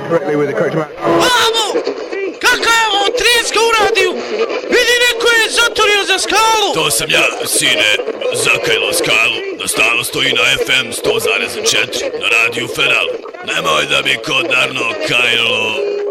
correctly with the correct amount. Vamo! Kaka je ovo treska u radiju? Vidi, neko je zatorio za skalu! To sam ja, sine, zakajlo skalu, da stalno stoji na FM 100,4 na radiju Feral. Nemoj da bi kod Narno kajlo.